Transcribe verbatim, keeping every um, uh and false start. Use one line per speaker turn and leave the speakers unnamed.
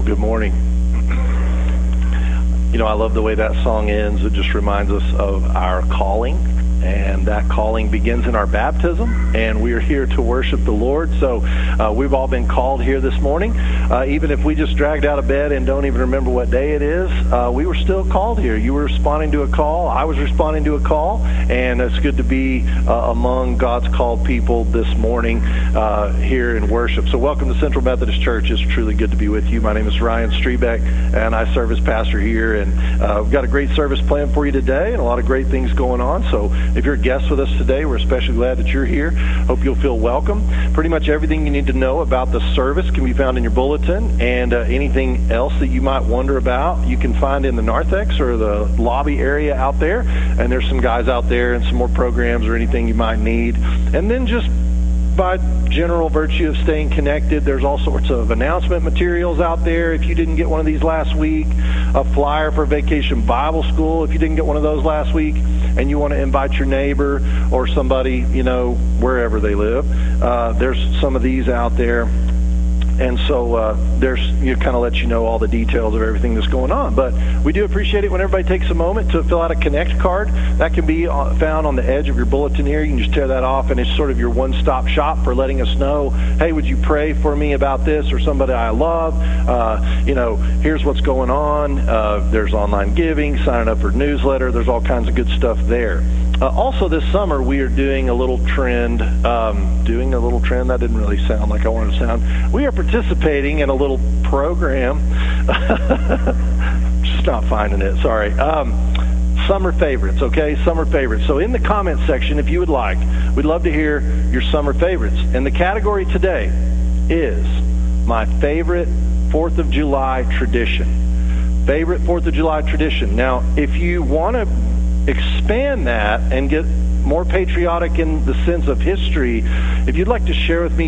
Good morning. You know, I love the way that song ends. It just reminds us of our calling, and that calling begins in our baptism, and we are here to worship the Lord. So uh, we've all been called here this morning. Uh, even if we just dragged out of bed and don't even remember what day it is, uh, we were still called here. You were responding to a call. I was responding to a call, and it's good to be uh, among God's called people this morning uh, here in worship. So welcome to Central Methodist Church. It's truly good to be with you. My name is Ryan Strebeck, and I serve as pastor here, and uh, we've got a great service planned for you today and a lot of great things going on. So if you're a guest with us today, we're especially glad that you're here. Hope you'll feel welcome. Pretty much everything you need to know about the service can be found in your bulletin, and uh, anything else that you might wonder about, you can find in the narthex or the lobby area out there. And there's some guys out there and some more programs or anything you might need. And then just by general virtue of staying connected, there's all sorts of announcement materials out there. If you didn't get one of these last week, a flyer for Vacation Bible School, if you didn't get one of those last week, and you want to invite your neighbor or somebody, you know, wherever they live, uh, there's some of these out there. And so uh, there's, you kind of let you know all the details of everything that's going on. But we do appreciate it when everybody takes a moment to fill out a Connect card. That can be found on the edge of your bulletin here. You can just tear that off, and it's sort of your one-stop shop for letting us know, hey, would you pray for me about this or somebody I love? Uh, you know, here's what's going on. Uh, there's online giving, signing up for newsletter. There's all kinds of good stuff there. Uh, also, this summer, we are doing a little trend. Um, doing a little trend? That didn't really sound like I wanted to sound. We are participating in a little program. Just not finding it. Sorry. Um, summer favorites, okay? Summer favorites. So in the comment section, if you would like, we'd love to hear your summer favorites. And the category today is my favorite fourth of July tradition. Favorite fourth of July tradition. Now, if you want to expand that and get more patriotic in the sense of history, if you'd like to share with me